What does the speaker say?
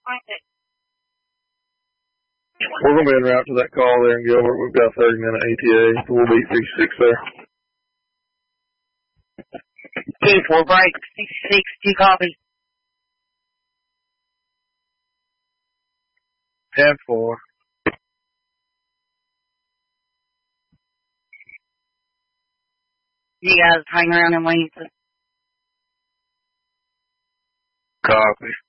We're going to be en route to that call there in Gilbert. We've got a 30-minute ETA, so we'll be 66 there. 2-4 break, 66, 2 copy. 10-4. You guys hang around and wait. Copy.